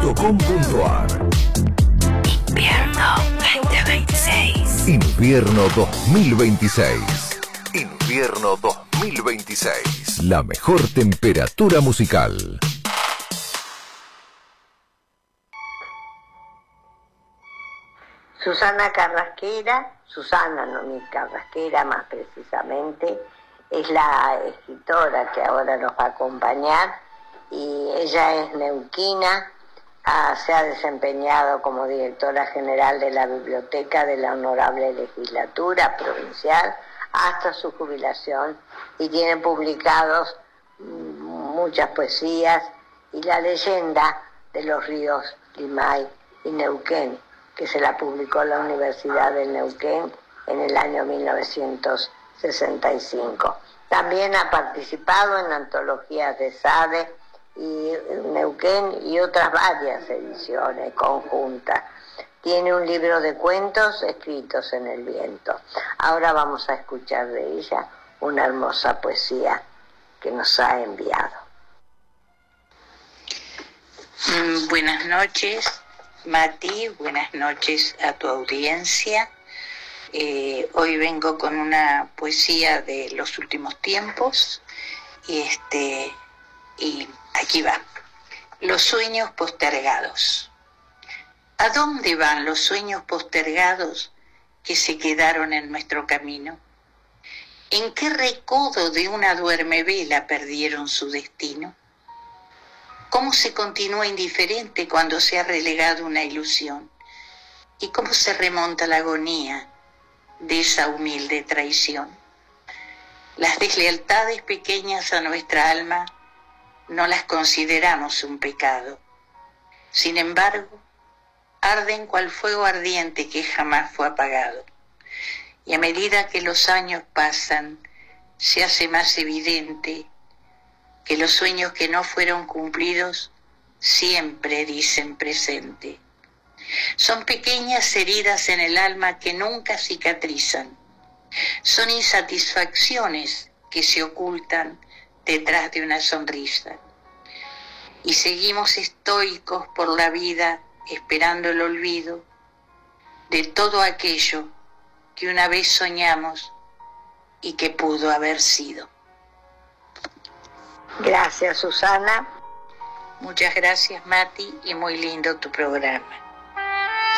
invierno.com.ar. Invierno 2026. Invierno 2026. Invierno 2026. La mejor temperatura musical. Susana Carrasquera, Susana Noemí Carrasquera más precisamente, es la escritora que ahora nos va a acompañar y ella es neuquina, se ha desempeñado como directora general de la Biblioteca de la Honorable Legislatura Provincial hasta su jubilación y tiene publicados muchas poesías y la leyenda de los ríos Limay y Neuquén, que se la publicó la Universidad del Neuquén en el año 1965. También ha participado en antologías de Sade y Neuquén y otras varias ediciones conjuntas. Tiene un libro de cuentos escritos en el viento. Ahora vamos a escuchar de ella una hermosa poesía que nos ha enviado. Buenas noches, Mati, buenas noches a tu audiencia. Hoy vengo con una poesía de los últimos tiempos y aquí va. Los sueños postergados. ¿A dónde van los sueños postergados que se quedaron en nuestro camino? ¿En qué recodo de una duermevela perdieron su destino? ¿Cómo se continúa indiferente cuando se ha relegado una ilusión? ¿Y cómo se remonta la agonía de esa humilde traición? Las deslealtades pequeñas a nuestra alma no las consideramos un pecado. Sin embargo, arden cual fuego ardiente que jamás fue apagado. Y a medida que los años pasan, se hace más evidente que los sueños que no fueron cumplidos siempre dicen presente. Son pequeñas heridas en el alma que nunca cicatrizan. Son insatisfacciones que se ocultan detrás de una sonrisa. Y seguimos estoicos por la vida esperando el olvido de todo aquello que una vez soñamos y que pudo haber sido. Gracias, Susana. Muchas gracias, Mati, y muy lindo tu programa.